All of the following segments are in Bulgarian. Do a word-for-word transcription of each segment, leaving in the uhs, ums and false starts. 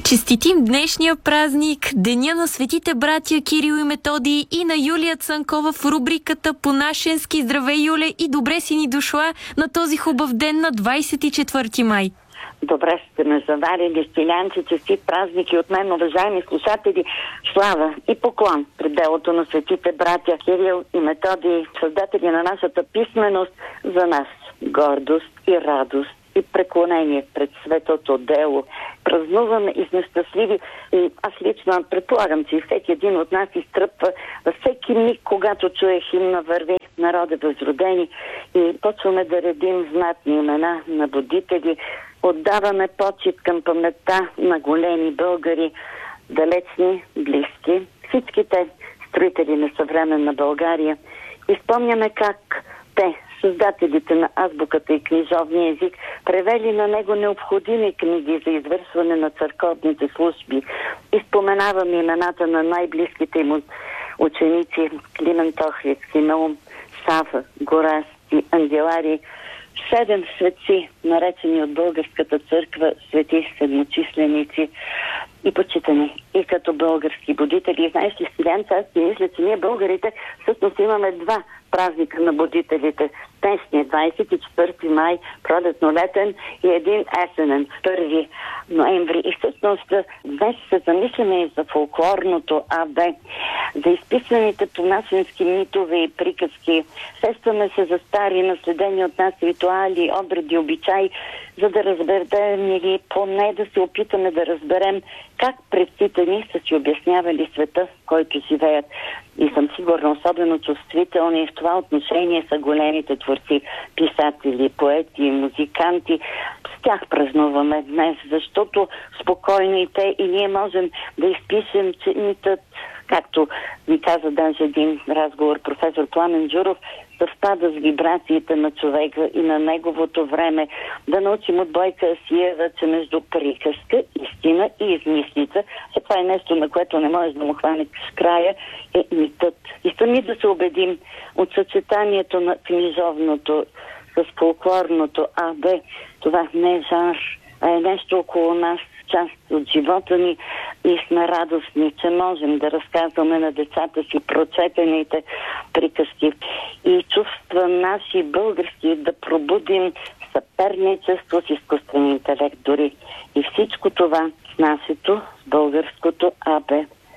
Честитим днешния празник, Деня на светите братя Кирил и Методий и на Юлия Цанкова в рубриката Понашенски. Здравей, Юле, и добре си ни дошла на този хубав ден на двадесет и четвърти май. Добре сте ме заварили, стилянци, честит празник от мен, уважаеми слушатели. Слава и поклон пред делото на светите братя Кирил и Методий, създатели на нашата писменост, за нас гордост и радост и преклонение пред светото дело. Празнуваме и сме щастливи. И аз лично предполагам, че всеки един от нас изтръпва във всеки миг, когато чуе химна "Върви, народа възродени", и почваме да редим знатни имена на будители. Отдаваме почит към паметта на големи българи, далечни, близки, всичките строители на съвременна България. И спомняме как те, създателите на азбуката и книжовния език, превели на него необходими книги за извършване на църковните служби. И споменаваме имената на най-близките им ученици: Климент Охридски, Наум, Сафа, Горasti, Ангеларий, седем светци, наречени от българската църква свети седмочисленици и почитани и като български будители. Знаеш ли, стилянца, аз си мисля, че ние българите всъщност имаме два празника на будителите. Днешния двадесет и четвърти май, пролетно-летен, и един есенен, първи ноември. И всъщност днес се замисляме и за фолклорното АБ, за изписаните понашенски митове и приказки. Сещаме се за стари, наследени от нас ритуали, обреди, обичаи, за да разберем или поне да се опитаме да разберем как предците ни са си обяснявали света, в който живеят. И съм сигурна, особено чувствителни в това отношение са големите творци, писатели, поети, музиканти. С тях празнуваме днес, защото спокойно и те, и ние можем да изпишем, че митът, както ми каза даже един разговор професор Пламен Джуров, съвпада с вибрациите на човека и на неговото време. Да научим от Бойка Асиева, че между приказка, истина и измислица, че това е нещо, на което не можеш да му хванеш края, е митът. И сами да се убедим от съчетанието на книжовното с фолклорното АБ. Това не е жанр, а е нещо около нас, част от живота ни, и сме радостни, че можем да разказваме на децата си прочетените приказки и чувства наши български да пробудим съперничество с изкуствен интелект дори. И всичко това с нашето, с българското АБ.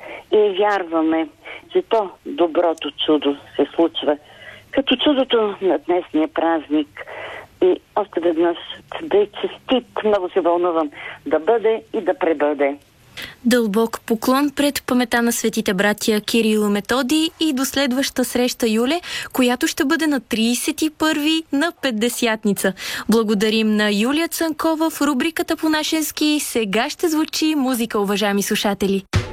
И вярваме, че то доброто чудо се случва, като чудото на днешния празник. И още веднъж да е честит, много се вълнувам, да бъде и да пребъде. Дълбок поклон пред памета на светите братя Кирил и Методий и до следваща среща, Юле, която ще бъде на тридесет и първи на Петдесятница. Благодарим на Юлия Цанкова в рубриката Понашенски. Сега ще звучи музика, уважаеми слушатели.